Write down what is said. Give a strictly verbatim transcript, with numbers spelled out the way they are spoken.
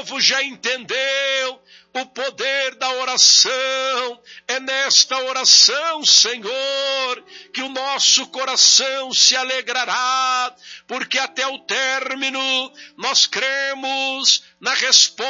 povo já entendeu o poder da oração. É nesta oração, Senhor, que o nosso coração se alegrará, porque até o término nós cremos na resposta